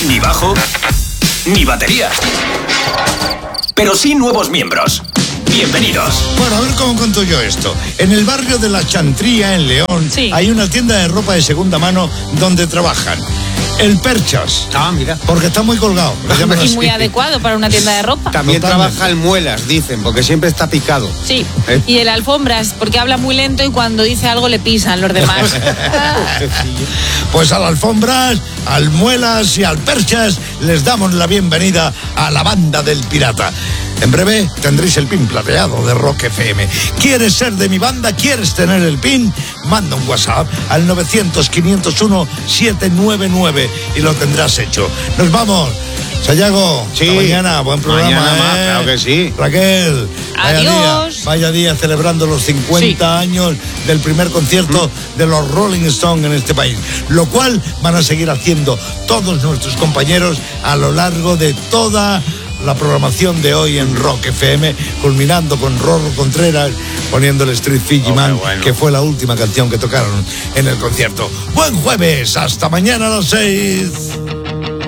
ni bajo, ni batería. Pero sí nuevos miembros. Bienvenidos. Bueno, a ver cómo cuento yo esto. En el barrio de La Chantría, en León, hay una tienda de ropa de segunda mano donde trabajan el Perchas. Ah, mira. Porque está muy colgado. Y muy adecuado para una tienda de ropa. También trabaja el Muelas, dicen, porque siempre está picado. Sí. Y el Alfombras, porque habla muy lento y cuando dice algo le pisan los demás. Pues al Alfombras, al Muelas y al Perchas les damos la bienvenida a la banda del Pirata. En breve tendréis el pin plateado de Rock FM. ¿Quieres ser de mi banda? ¿Quieres tener el pin? Manda un WhatsApp al 900-501-799 y lo tendrás hecho. ¡Nos vamos! Sayago, sí. Hasta mañana, buen programa. Mañana más, claro que sí. Raquel, vaya día celebrando los 50 años del primer concierto de los Rolling Stones en este país. Lo cual van a seguir haciendo todos nuestros compañeros a lo largo de toda la programación de hoy en Rock FM, culminando con Rorro Contreras poniendo el Street Fiji Man, que fue la última canción que tocaron en el concierto. Buen jueves, hasta mañana a las 6.